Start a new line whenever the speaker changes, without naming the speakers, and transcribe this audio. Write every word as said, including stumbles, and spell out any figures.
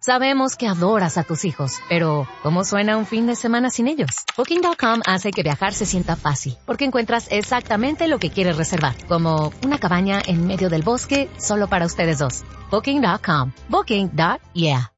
Sabemos que adoras a tus hijos, pero ¿cómo suena un fin de semana sin ellos? Booking punto com hace que viajar se sienta fácil, porque encuentras exactamente lo que quieres reservar, como una cabaña en medio del bosque solo para ustedes dos. Booking punto com. Booking. Yeah.